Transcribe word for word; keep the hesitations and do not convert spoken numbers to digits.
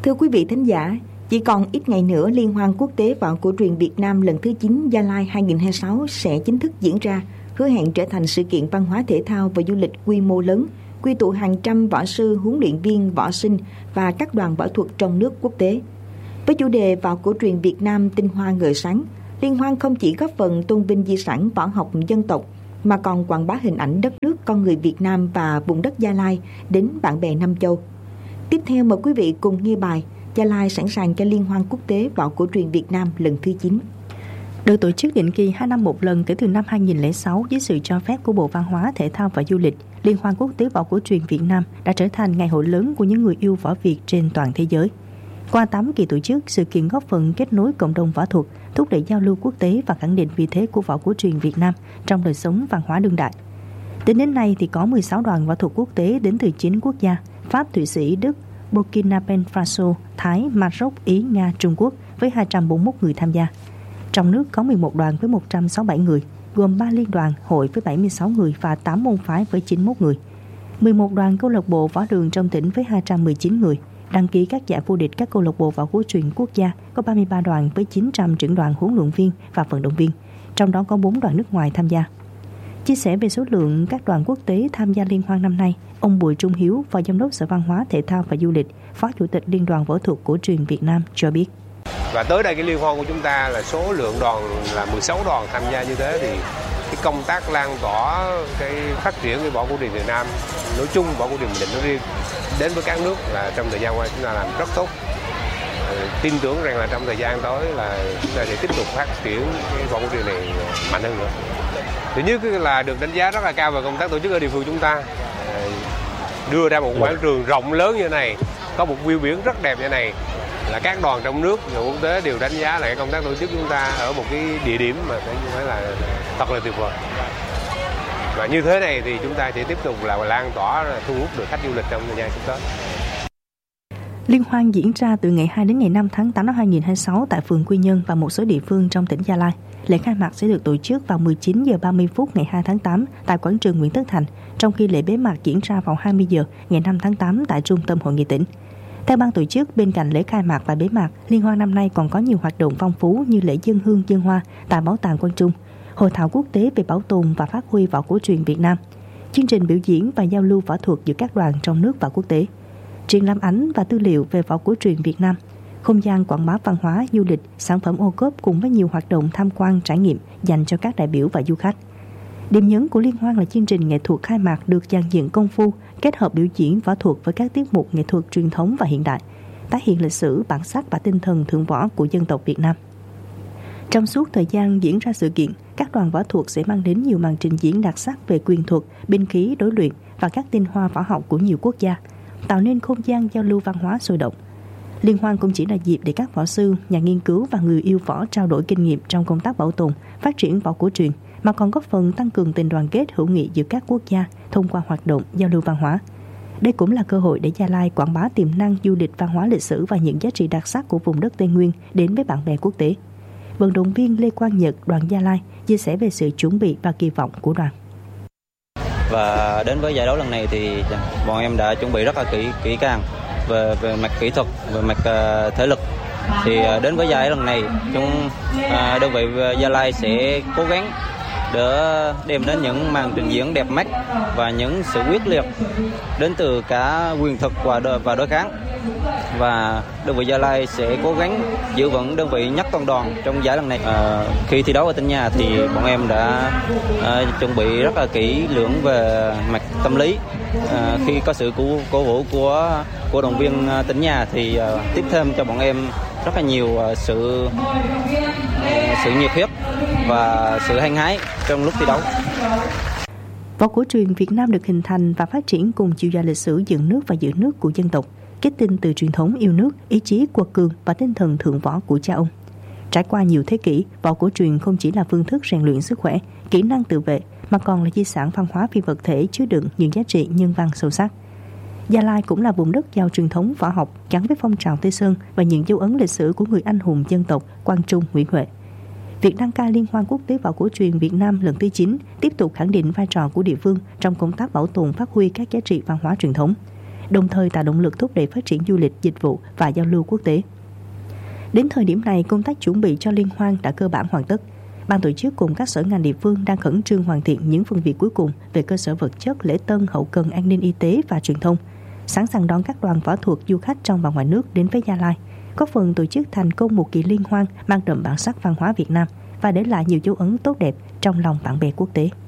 Thưa quý vị thính giả, chỉ còn ít ngày nữa Liên hoan quốc tế võ cổ truyền Việt Nam lần thứ chín Gia Lai hai không hai sáu sẽ chính thức diễn ra, hứa hẹn trở thành sự kiện văn hóa thể thao và du lịch quy mô lớn, quy tụ hàng trăm võ sư, huấn luyện viên, võ sinh và các đoàn võ thuật trong nước quốc tế. Với chủ đề võ cổ truyền Việt Nam tinh hoa ngời sáng, Liên hoan không chỉ góp phần tôn vinh di sản võ học dân tộc mà còn quảng bá hình ảnh đất nước, con người Việt Nam và vùng đất Gia Lai đến bạn bè Nam Châu. Tiếp theo mời quý vị cùng nghe bài Gia Lai sẵn sàng cho Liên hoan quốc tế võ cổ truyền Việt Nam lần thứ chín. Được tổ chức định kỳ hai năm một lần kể từ năm hai không không sáu với sự cho phép của Bộ Văn hóa, Thể thao và Du lịch, Liên hoan quốc tế võ cổ truyền Việt Nam đã trở thành ngày hội lớn của những người yêu võ Việt trên toàn thế giới. Qua tám kỳ tổ chức, sự kiện góp phần kết nối cộng đồng võ thuật, thúc đẩy giao lưu quốc tế và khẳng định vị thế của võ cổ truyền Việt Nam trong đời sống văn hóa đương đại. Tính đến nay thì có mười sáu đoàn võ thuật quốc tế đến từ chín quốc gia: Pháp, Thụy Sĩ, Đức, Burkina Faso, Thái, Maroc, Ý, Nga, Trung Quốc với hai trăm bốn mươi mốt người tham gia. Trong nước có mười một đoàn với một trăm sáu mươi bảy người, gồm ba liên đoàn, hội với bảy mươi sáu người và tám môn phái với chín mươi mốt người. mười một đoàn câu lạc bộ võ đường trong tỉnh với hai trăm mười chín người. Đăng ký các giải vô địch các câu lạc bộ võ cổ truyền quốc gia có ba mươi ba đoàn với chín trăm trưởng đoàn, huấn luyện viên và vận động viên, trong đó có bốn đoàn nước ngoài tham gia. Chia sẻ về số lượng các đoàn quốc tế tham gia liên hoan năm nay, ông Bùi Trung Hiếu, Phó Giám đốc Sở Văn hóa, Thể thao và Du lịch, Phó Chủ tịch Liên đoàn Võ thuật cổ truyền Việt Nam cho biết. Và tới đây cái liên hoan của chúng ta là số lượng đoàn là mười sáu đoàn tham gia như thế thì cái công tác lan tỏa cái phát triển cái võ cổ truyền Việt Nam nói chung, võ cổ truyền Bình Định nói riêng đến với các nước là trong thời gian qua chúng ta làm rất tốt. Tin tưởng rằng là trong thời gian tới là chúng ta sẽ tiếp tục phát triển cái võ cổ truyền này mạnh hơn nữa. Thứ nhất là được đánh giá rất là cao về công tác tổ chức ở địa phương chúng ta, đưa ra một quảng trường rộng lớn như này, có một view biển rất đẹp như này, là các đoàn trong nước và quốc tế đều đánh giá là cái công tác tổ chức chúng ta ở một cái địa điểm mà phải là thật là tuyệt vời. Và như thế này thì chúng ta sẽ tiếp tục là lan tỏa, thu hút được khách du lịch trong thời gian sắp tới. Liên hoan diễn ra từ ngày hai đến ngày năm tháng tám năm hai không hai sáu tại phường Quy Nhơn và một số địa phương trong tỉnh Gia Lai. Lễ khai mạc sẽ được tổ chức vào mười chín giờ ba mươi phút ngày hai tháng tám tại quảng trường Nguyễn Tất Thành, trong khi lễ bế mạc diễn ra vào hai mươi giờ ngày năm tháng tám tại Trung tâm Hội nghị tỉnh. Theo ban tổ chức, bên cạnh lễ khai mạc và bế mạc, liên hoan năm nay còn có nhiều hoạt động phong phú như lễ dâng hương dâng hoa tại Bảo tàng Quang Trung, hội thảo quốc tế về bảo tồn và phát huy võ cổ truyền Việt Nam, chương trình biểu diễn và giao lưu võ thuật giữa các đoàn trong nước và quốc tế, triển lãm ảnh và tư liệu về võ cổ truyền Việt Nam, không gian quảng bá văn hóa, du lịch, sản phẩm ô cốp cùng với nhiều hoạt động tham quan trải nghiệm dành cho các đại biểu và du khách. Điểm nhấn của liên hoan là chương trình nghệ thuật khai mạc được dàn dựng công phu, kết hợp biểu diễn võ thuật với các tiết mục nghệ thuật truyền thống và hiện đại, tái hiện lịch sử, bản sắc và tinh thần thượng võ của dân tộc Việt Nam. Trong suốt thời gian diễn ra sự kiện, các đoàn võ thuật sẽ mang đến nhiều màn trình diễn đặc sắc về quyền thuật, binh khí, đối luyện và các tinh hoa võ học của nhiều quốc gia, tạo nên không gian giao lưu văn hóa sôi động. Liên hoan cũng chỉ là dịp để các võ sư, nhà nghiên cứu và người yêu võ trao đổi kinh nghiệm trong công tác bảo tồn, phát triển võ cổ truyền, mà còn góp phần tăng cường tình đoàn kết hữu nghị giữa các quốc gia thông qua hoạt động giao lưu văn hóa. Đây cũng là cơ hội để Gia Lai quảng bá tiềm năng du lịch, văn hóa lịch sử và những giá trị đặc sắc của vùng đất Tây Nguyên đến với bạn bè quốc tế. Vận động viên Lê Quang Nhật, đoàn Gia Lai, chia sẻ về sự chuẩn bị và kỳ vọng của đoàn. Và đến với giải đấu lần này thì bọn em đã chuẩn bị rất là kỹ kỹ càng về về mặt kỹ thuật, về mặt uh, thể lực. Thì uh, đến với giải lần này, chúng uh, đơn vị Gia Lai sẽ cố gắng để đem đến những màn trình diễn đẹp mắt và những sự quyết liệt đến từ cả quyền thực và đối, và đối kháng. Và đơn vị Gia Lai sẽ cố gắng giữ vững đơn vị nhất toàn đoàn trong giải lần này. À, khi thi đấu ở tỉnh nhà thì bọn em đã à, chuẩn bị rất là kỹ lưỡng về mặt tâm lý. À, khi có sự cổ, cổ vũ của của động viên tỉnh nhà thì à, tiếp thêm cho bọn em rất là nhiều à, sự à, sự nhiệt huyết và sự hăng hái trong lúc thi đấu. Võ cổ truyền Việt Nam được hình thành và phát triển cùng chiều dài lịch sử dựng nước và giữ nước của dân tộc, kết tinh từ truyền thống yêu nước, ý chí quật cường và tinh thần thượng võ của cha ông. Trải qua nhiều thế kỷ, võ cổ truyền không chỉ là phương thức rèn luyện sức khỏe, kỹ năng tự vệ, mà còn là di sản văn hóa phi vật thể chứa đựng những giá trị nhân văn sâu sắc. Gia Lai cũng là vùng đất giàu truyền thống võ học gắn với phong trào Tây Sơn và những dấu ấn lịch sử của người anh hùng dân tộc Quang Trung, Nguyễn Huệ. Việc đăng cai Liên hoan quốc tế võ cổ truyền Việt Nam lần thứ chín tiếp tục khẳng định vai trò của địa phương trong công tác bảo tồn, phát huy các giá trị văn hóa truyền thống. đồng thời tạo động lực thúc đẩy phát triển du lịch, dịch vụ và giao lưu quốc tế. Đến thời điểm này, công tác chuẩn bị cho liên hoan đã cơ bản hoàn tất. Ban tổ chức cùng các sở ngành địa phương đang khẩn trương hoàn thiện những phần việc cuối cùng về cơ sở vật chất, lễ tân, hậu cần, an ninh y tế và truyền thông, sẵn sàng đón các đoàn võ thuật, du khách trong và ngoài nước đến với Gia Lai, góp phần tổ chức thành công một kỳ liên hoan mang đậm bản sắc văn hóa Việt Nam và để lại nhiều dấu ấn tốt đẹp trong lòng bạn bè quốc tế.